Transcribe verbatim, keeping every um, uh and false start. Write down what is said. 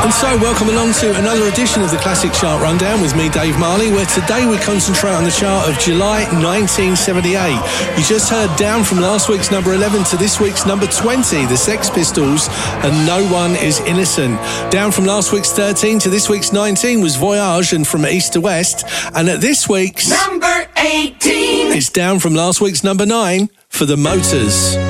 And so, welcome along to another edition of the Classic Chart Rundown with me, Dave Marley, where today we concentrate on the chart of July nineteen seventy-eight. You just heard Down from last week's number eleven to this week's number twenty, the Sex Pistols, and No One Is Innocent. Down from last week's thirteen to this week's nineteen was Voyage and From East to West. And at this week's number eighteen, it's down from last week's number nine for The Motors.